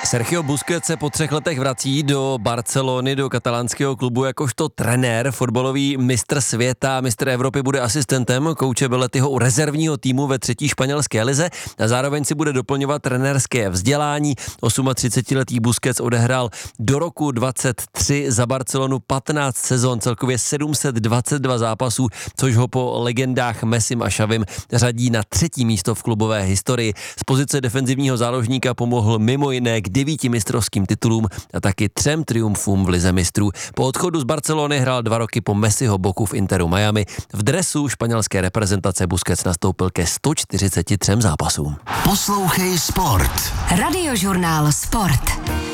Sergio Busquets se po 3 letech vrací do Barcelony, do katalánského klubu jakožto trenér. Fotbalový mistr světa, mistr Evropy bude asistentem kouče Bellettiho u rezervního týmu ve 3. španělské lize a zároveň si bude doplňovat trenérské vzdělání. 38letý Busquets odehrál do roku 23 za Barcelonu 15 sezon, celkově 722 zápasů, což ho po legendách Messim a Xavim řadí na 3. místo v klubové historii. Z pozice defenzivního záložníka pomohl mimo jiné k 9 mistrovským titulům a taky 3 triumfům v lize mistrů. Po odchodu z Barcelony hrál 2 roky po Messiho boku v Interu Miami. V dresu španělské reprezentace Busquets nastoupil ke 143 zápasům. Poslouchej Sport. Radiožurnál Sport.